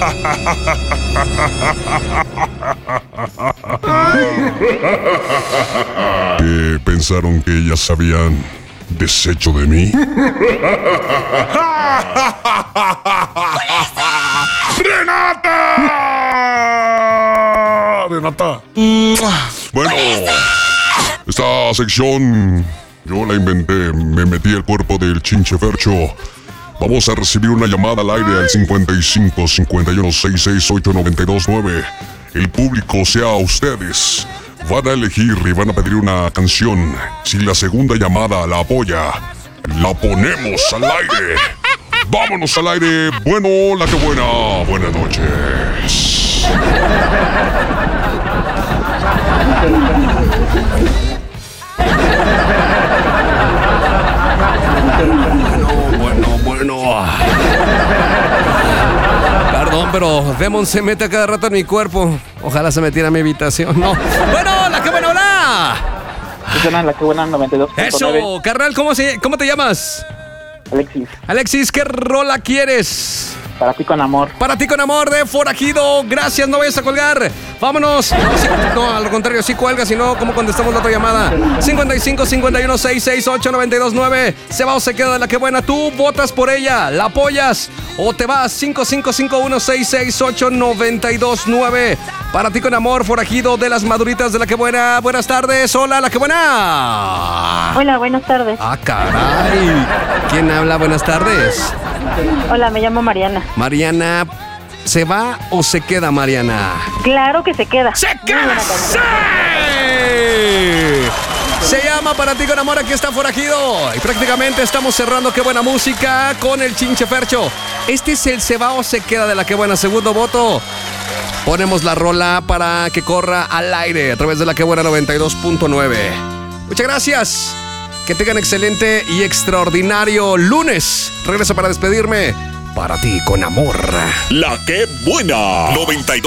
¿Qué pensaron que ya se habían deshecho de mí? ¡Renata! ¡Renata! Bueno, esta sección yo la inventé, me metí el cuerpo del Chinche Fercho. Vamos a recibir una llamada al aire al 55 51 668 929. El público, o sea, ustedes, van a elegir y van a pedir una canción. Si la segunda llamada la apoya, la ponemos al aire. Vámonos al aire. Bueno, la que buena. Buenas noches. Bueno. Perdón, pero Demon se mete a cada rato en mi cuerpo. Ojalá se metiera a mi habitación. No. Bueno, la que buena, hola. Suena la que buena 92.9. Eso, carnal, ¿cómo te llamas? Alexis, ¿qué rola quieres? Para ti con amor. Para ti con amor de Forajido. Gracias, no vayas a colgar. Vámonos. No, al contrario, sí cuelga, si no, ¿cómo contestamos la otra llamada? 55 51 668 929. Se va o se queda de la que buena. Tú votas por ella, la apoyas o te vas. 5551 668 929. Para ti con amor, Forajido de las Maduritas de la que buena. Buenas tardes. Hola, la que buena. Hola, buenas tardes. Ah, caray. ¿Quién habla? Buenas tardes. Hola, me llamo Mariana. Mariana, ¿se va o se queda, Mariana? Claro que se queda. ¡Se queda! ¡Sí! Se llama Para ti con amor, aquí está Forajido. Y prácticamente estamos cerrando Qué buena música con el Chinche Fercho. Este es el se va o se queda de la Qué buena. Segundo voto. Ponemos la rola para que corra al aire a través de la Qué buena 92.9. Muchas gracias. Que tengan excelente y extraordinario lunes. Regreso para despedirme. Para ti con amor. La que buena 92.